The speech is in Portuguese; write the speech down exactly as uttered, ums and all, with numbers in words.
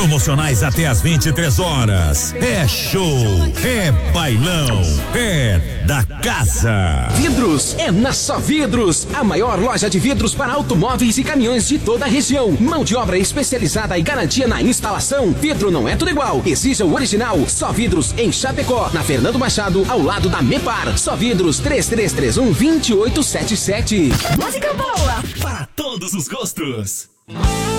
Promocionais até às vinte e três horas. É show, é bailão, é da casa. Vidros é na Só Vidros, a maior loja de vidros para automóveis e caminhões de toda a região. Mão de obra especializada e garantia na instalação. Vidro não é tudo igual. Exija o original. Só Vidros em Chapecó, na Fernando Machado, ao lado da Mepar. Só Vidros três três três um, dois oito sete sete. Música boa para todos os gostos.